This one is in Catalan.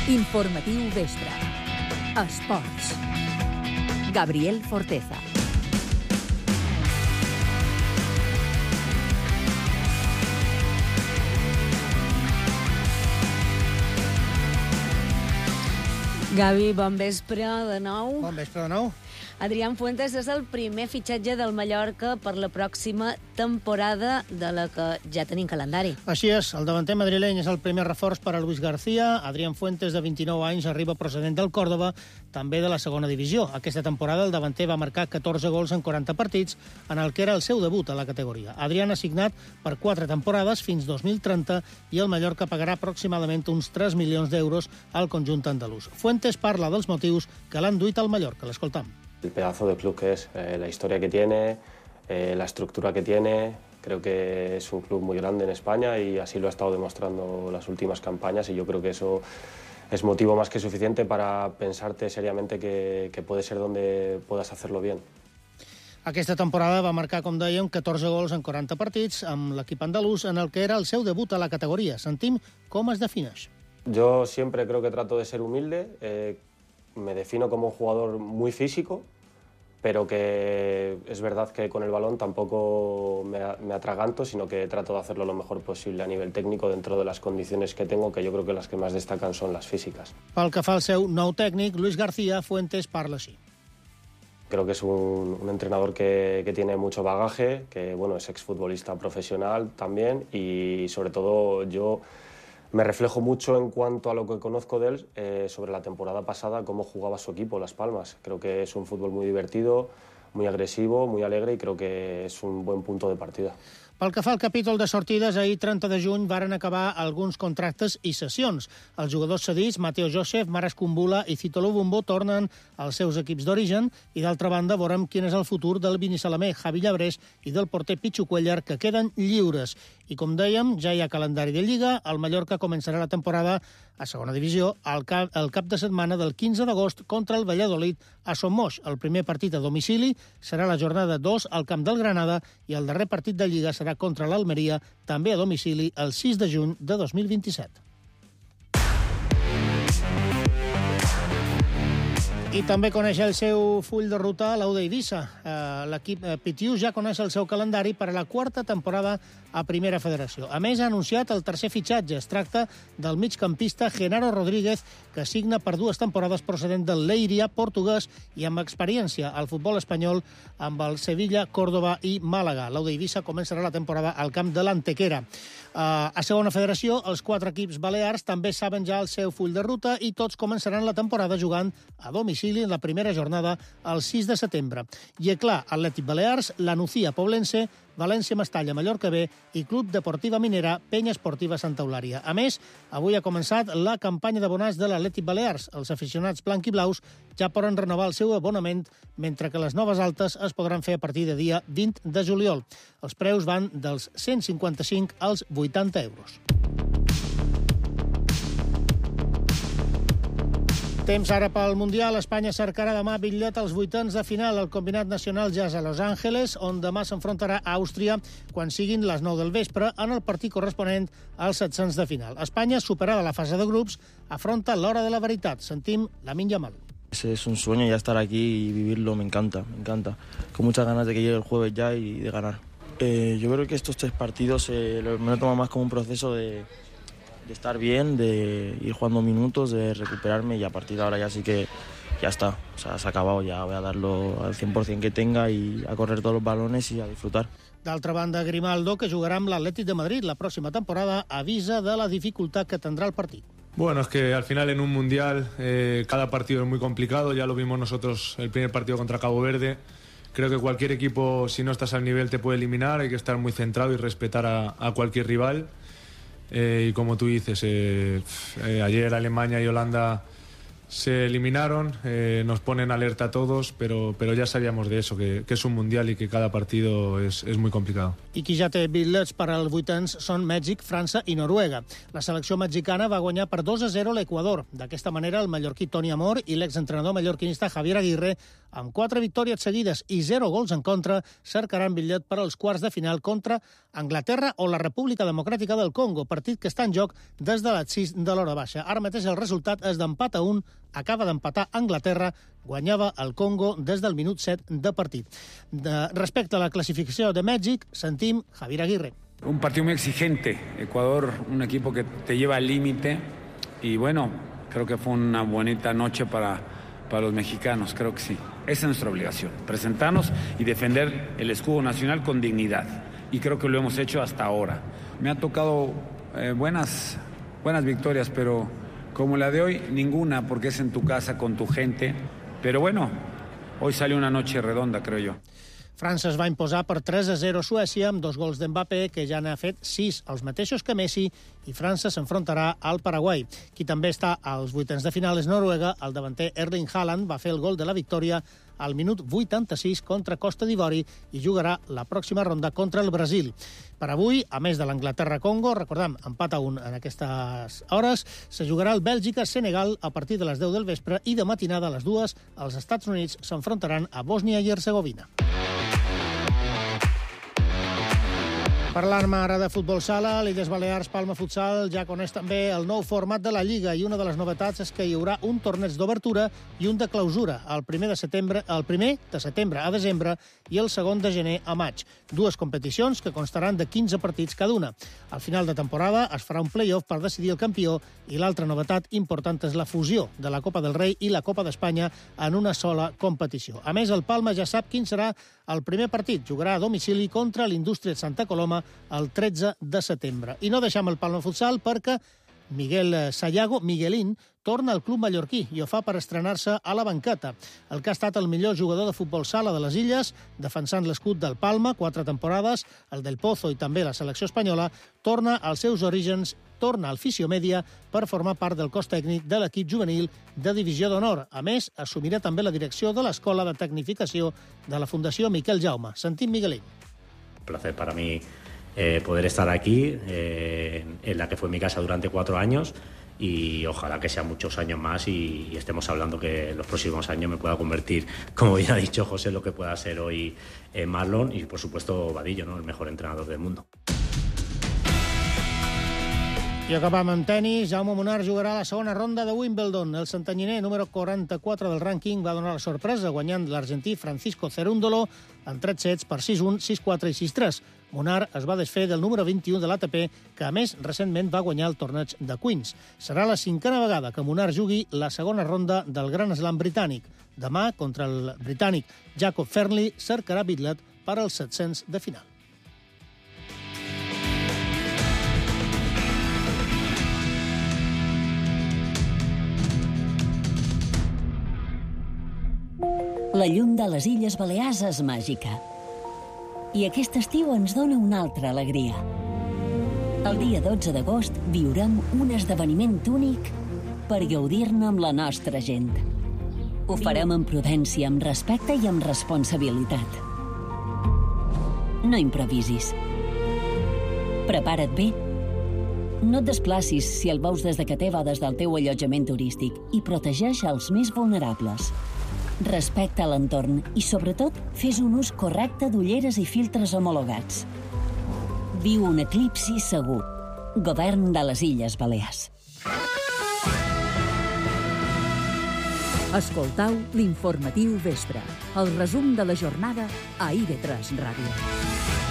Informatiu Vespre. Esports. Gabriel Forteza. Gavi, bon vespre de nou. Bon vespre de nou. Adrián Fuentes és el primer fitxatge del Mallorca per la pròxima temporada de la que ja tenim calendari. Així és, el davanter madrileny és el primer reforç per a Luis García. Adrián Fuentes, de 29 anys, arriba procedent del Córdoba, també de la segona divisió. Aquesta temporada el davanter va marcar 14 gols en 40 partits, en el que era el seu debut a la categoria. Adrián ha signat per 4 temporades fins 2030 i el Mallorca pagarà aproximadament uns 3 milions d'euros al conjunt andalús. Fuentes parla dels motius que l'han duit al Mallorca. L'escoltam. El pedazo de club que es, la historia que tiene, la estructura que tiene. Creo que es un club muy grande en España y así lo ha estado demostrando las últimas campañas, y yo creo que eso es motivo más que suficiente para pensarte seriamente que puede ser donde puedas hacerlo bien. Aquesta temporada va marcar, com dèiem, 14 gols en 40 partits amb l'equip andalús, en el que era el seu debut a la categoria. Sentim com es defineix. Yo siempre creo que trato de ser humilde. Me defino como un jugador muy físico, pero que es verdad que con el balón tampoco me atraganto, sino que trato de hacerlo lo mejor posible a nivel técnico dentro de las condiciones que tengo, que yo creo que las que más destacan son las físicas. Pel que fa al seu nou tècnic, Luis García, Fuentes parla així. Creo que es un entrenador que tiene mucho bagaje, que bueno, es exfutbolista profesional también, y sobre todo yo me reflejo mucho en cuanto a lo que conozco de él sobre la temporada pasada, cómo jugaba su equipo, Las Palmas. Creo que es un fútbol muy divertido, muy agresivo, muy alegre, y creo que es un buen punto de partida. Pel que fa al capítol de sortides, ahir 30 de juny varen acabar alguns contractes i sessions. Els jugadors cedits, Mateo Joseph, Maras Kumbula i Cito Lubumbo, tornen als seus equips d'origen, i d'altra banda veurem quin és el futur del binissalamé Javi Llabrés i del porter Pichu Cuellar, que queden lliures. I com dèiem, ja hi ha calendari de Lliga. El Mallorca començarà la temporada a segona divisió el cap de setmana del 15 d'agost contra el Valladolid a Sommoix. El primer partit a domicili serà la jornada 2 al camp del Granada, i el darrer partit de Lliga serà contra l'Almeria, també a domicili, el 6 de juny de 2027. I també coneix el seu full de ruta l'Auda Eivissa. L'equip Pitiu ja coneix el seu calendari per a la quarta temporada a Primera Federació. A més, ha anunciat el tercer fitxatge. Es tracta del migcampista Genaro Rodríguez, que signa per 2 temporades procedent del Leiria portuguès i amb experiència al futbol espanyol amb el Sevilla, Córdoba i Màlaga. L'Auda Eivissa començarà la temporada al camp de l'Antequera. A Segona Federació, els 4 equips balears també saben ja el seu full de ruta i tots començaran la temporada jugant a domicili en la primera jornada el 6 de setembre. Lleclà, Atlètic Balears, la Nucía Poblense, València Mestalla, Mallorca B i Club Deportiva Minera, Penya Esportiva Santa Eulària. A més, avui ha començat la campanya d'abonats de l'Atlètic Balears. Els aficionats blanc-i-blaus ja poden renovar el seu abonament, mentre que les noves altes es podran fer a partir de dia 20 de juliol. Els preus van dels 155 als 80 euros. Temps ara pel Mundial. Espanya cercarà demà bitllet als vuitens de final. El combinat nacional ja és a Los Angeles, on demà s'enfrontarà a Àustria quan siguin les 9 del vespre en el partit corresponent als 700 de final. Espanya, superada la fase de grups, afronta l'hora de la veritat. Sentim Lamine Yamal. Es un sueño ya estar aquí y vivirlo, me encanta. Con muchas ganas de que llegue el jueves ya y de ganar. Yo creo que estos 3 partidos me lo tomo más como un proceso de estar bien, de ir jugando minutos, de recuperarme, y a partir de ahora ya sí que ya está. O sea, se ha acabado, ya voy a darlo al 100% que tenga y a correr todos los balones y a disfrutar. D'altra banda, Grimaldo, que jugarà amb l'Atlètic de Madrid la pròxima temporada, avisa de la dificultat que tendrá el partit. Bueno, es que al final en un mundial cada partido es muy complicado. Ya lo vimos nosotros el primer partido contra Cabo Verde. Creo que cualquier equipo, si no estás al nivel, te puede eliminar. Hay que estar muy centrado y respetar a cualquier rival. Y como tú dices, ayer Alemania y Holanda Se eliminaron, nos ponen alerta a todos, pero ya sabíamos de eso, que es un mundial y que cada partido es muy complicado. I qui ja té bitllets per als vuitens són Mèxic, França i Noruega. La selecció mexicana va guanyar per 2-0 l'Equador. D'aquesta manera, el mallorquí Toni Amor i l'exentrenador mallorquinista Javier Aguirre, amb 4 victòries seguides i 0 gols en contra, cercaran bitllet per als quarts de final contra Anglaterra o la República Democràtica del Congo, partit que està en joc des de les 6 de l'hora baixa. Ara mateix el resultat és d'empat a 1, acaba d'empatar Anglaterra, guanyava el Congo des del minut 7 de partit. Respecte a la clasificació de Mèxic, sentim Javier Aguirre. Un partido muy exigente. Ecuador, un equipo que te lleva al límite. Y bueno, creo que fue una bonita noche para los mexicanos, creo que sí. Esa es nuestra obligación, presentarnos y defender el escudo nacional con dignidad. Y creo que lo hemos hecho hasta ahora. Me han tocado buenas victorias, pero como la de hoy, ninguna, porque es en tu casa, con tu gente. Pero bueno, hoy salió una noche redonda, creo yo. França es va imposar per 3-0 a Suècia amb 2 gols d'Mbappé, que ja n'ha fet 6, els mateixos que Messi, i França s'enfrontarà al Paraguai. Qui també està als vuitens de final és Noruega. El davanter Erling Haaland va fer el gol de la victòria al minut 86 contra Costa d'Ivori i jugarà la pròxima ronda contra el Brasil. Per avui, a més de l'Anglaterra-Congo, recordem, empat a 1 en aquestes hores, se jugarà el Bèlgica-Senegal a partir de les 10 del vespre i de matinada a les 2 els Estats Units s'enfrontaran a Bòsnia i Hercegovina. Parlant ara de futbol sala, l'Illes Balears Palma Futsal ja coneix també el nou format de la Lliga i una de les novetats és que hi haurà un torneig d'obertura i un de clausura, el primer de setembre a desembre i el segon de gener a maig. 2 competicions que constaran de 15 partits cada una. Al final de temporada es farà un play-off per decidir el campió i l'altra novetat important és la fusió de la Copa del Rei i la Copa d'Espanya en una sola competició. A més, el Palma ja sap quin serà el primer partit. Jugarà a domicili contra l'Indústria de Santa Coloma el 13 de setembre. I no deixem el Palma Futsal perquè Miguel Sayago, Miguelín, torna al club mallorquí i ho fa per estrenar-se a la banqueta. El que ha estat el millor jugador de futbol sala de les Illes, defensant l'escut del Palma 4 temporades, el del Pozo i també la selecció espanyola, torna als seus orígens, torna al Fisiomèdia per formar part del cos tècnic de l'equip juvenil de Divisió d'Honor. A més, assumirà també la direcció de l'Escola de Tecnificació de la Fundació Miquel Jaume. Sentim Miguelín. Un placer para mí poder estar aquí, en la que fue mi casa durante 4 años, y ojalá que sean muchos años más y estemos hablando que en los próximos años me pueda convertir, como bien ha dicho José, lo que pueda ser hoy Marlon y, por supuesto, Vadillo, ¿no? El mejor entrenador del mundo. I acabam amb tenis. Jaume Munar jugarà a la segona ronda de Wimbledon. El santanyiner, número 44 del rànquing, va donar la sorpresa guanyant l'argentí Francisco Cerúndolo en 3 sets per 6-1, 6-4 i 6-3. Munar es va desfer del número 21 de l'ATP, que a més recentment va guanyar el torneig de Queens. Serà la 5a vegada que Munar jugui la segona ronda del Gran Slam britànic. Demà, contra el britànic Jacob Fernley, cercarà bitllet per als 700 de final. La llum de les Illes Balears és màgica. I aquest estiu ens dona una altra alegria. El dia 12 d'agost viurem un esdeveniment únic per gaudir-ne amb la nostra gent. Ho farem amb prudència, amb respecte i amb responsabilitat. No improvisis. Prepara't bé. No et desplacis si el veus des de que va des del teu allotjament turístic i protegeix els més vulnerables. Respecta l'entorn i, sobretot, fes un ús correcte d'ulleres i filtres homologats. Viu un eclipsi segur. Govern de les Illes Balears. Escoltau l'informatiu vespre, el resum de la jornada a IB3 Ràdio.